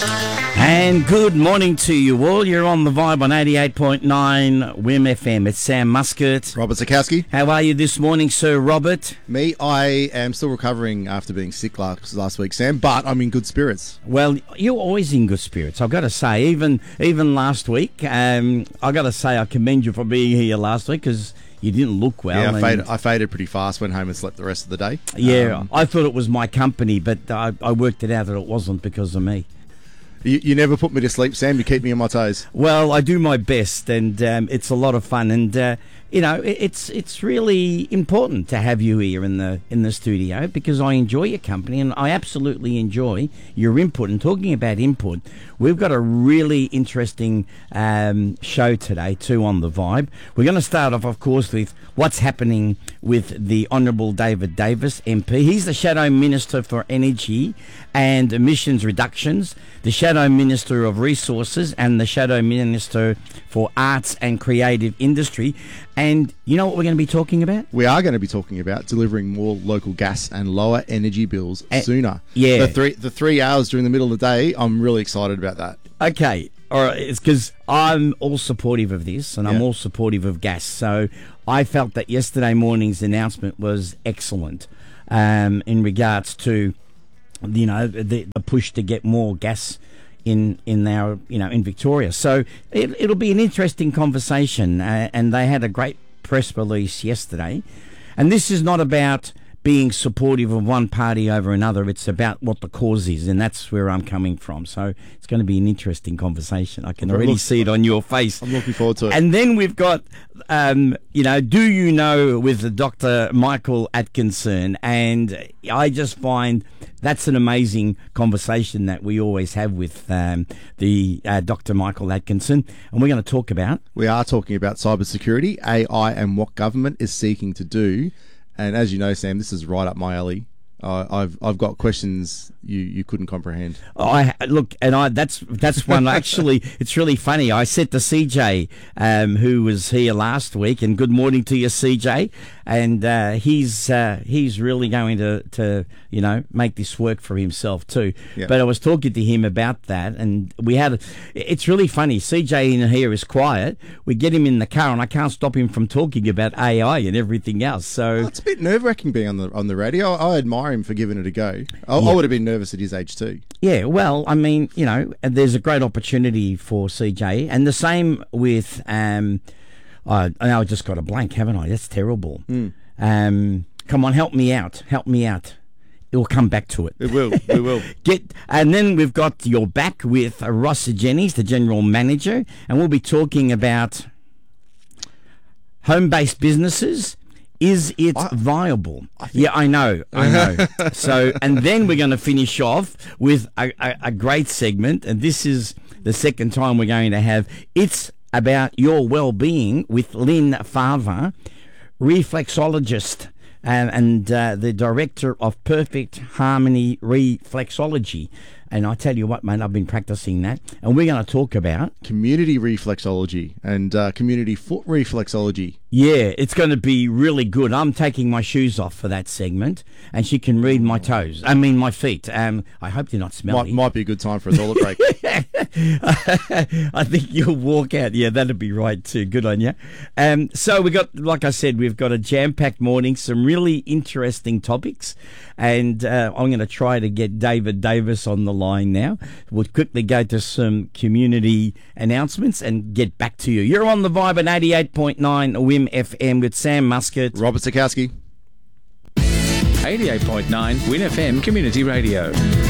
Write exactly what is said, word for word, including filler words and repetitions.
And good morning to you all. You're on The Vibe on eighty-eight point nine W I M F M. It's Sam Muscat. Robert Zakowski. How are you this morning, Sir Robert? Me, I am still recovering after being sick last, last week, Sam, but I'm in good spirits. Well, you're always in good spirits, I've got to say. Even even last week, um, I've got to say I commend you for being here last week because you didn't look well. Yeah, I and- faded, I faded pretty fast, went home and slept the rest of the day. Yeah, Um, I thought it was my company, but I, I worked it out that it wasn't because of me. you, you never put me to sleep, Sam. You keep me on my toes. Well, I do my best, and um, it's a lot of fun. And uh, you know, it, it's it's really important to have you here in the in the studio because I enjoy your company, and I absolutely enjoy your input. And talking about input, we've got a really interesting um, show today too on The Vibe. We're going to start off, of course, with what's happening with the Honourable David Davis M P. He's the Shadow Minister for Energy and Emissions Reductions, the Shadow Minister of Resources, and the Shadow Minister for Arts and Creative Industry. And you know what we're going to be talking about? We are going to be talking about delivering more local gas and lower energy bills Uh, sooner. yeah. The three, the three hours during the middle of the day, I'm really excited about that. Okay, all right. It's because I'm all supportive of this, and I'm Yeah. all supportive of gas. So I felt that yesterday morning's announcement was excellent um, in regards to, you know, the, the push to get more gas in in our, you know, in Victoria. So it, it'll be an interesting conversation, uh, and they had a great press release yesterday. And this is not about being supportive of one party over another. It's about what the cause is, and that's where I'm coming from. So it's going to be an interesting conversation. I can I'm already look- see it on your face. I'm looking forward to it. And then we've got, um, you know, Do You Know with Doctor Michael Atkinson. And I just find that's an amazing conversation that we always have with um, the uh, Doctor Michael Atkinson. And we're going to talk about... We are talking about cybersecurity, A I, and what government is seeking to do. And as you know, Sam, this is right up my alley. Uh, I've I've got questions you, you couldn't comprehend. I look, and I that's that's one actually. It's really funny. I said to C J, um, who was here last week, and good morning to you, C J. And uh, he's uh, he's really going to, to you know make this work for himself too. Yeah. But I was talking to him about that, and we had. It's really funny. C J in here is quiet. We get him in the car, and I can't stop him from talking about A I and everything else. So Well, it's a bit nerve wracking being on the on the radio. I, I admire him for giving it a go. I, Yeah. I would have been nervous at his age too. yeah, well, I mean, you know, there's a great opportunity for C J, and the same with. Um, I now I just got a blank, haven't I? That's terrible. Mm. Um, come on, help me out. Help me out. It will come back to it. It will. It will. Get and then we've got your back with uh, Ross Jennings, the general manager, and we'll be talking about home-based businesses. Is it I- viable? Yeah, I know, I know. So, and then we're going to finish off with a, a, a great segment, and this is the second time we're going to have. It's about your well-being with Lynn Farver, reflexologist, and, and uh, the director of Perfect Harmony Reflexology. And I tell you what, mate, I've been practicing that, and we're going to talk about. Community reflexology and uh, community foot reflexology. Yeah, it's going to be really good. I'm taking my shoes off for that segment, and she can read my toes. I mean, my feet. Um, I hope they're not Might, smelly. might be a good time for a toilet break. I think you'll walk out. Yeah, that'd be right too. Good on you. Um, so we got, like I said, we've got a jam-packed morning, some really interesting topics, and uh, I'm going to try to get David Davis on the line now. We'll quickly go to some community announcements and get back to you. You're on The Vibe at eighty-eight point nine W I M F M with Sam Muscat. Robert Zakowski. eighty-eight point nine W I N F M Community Radio.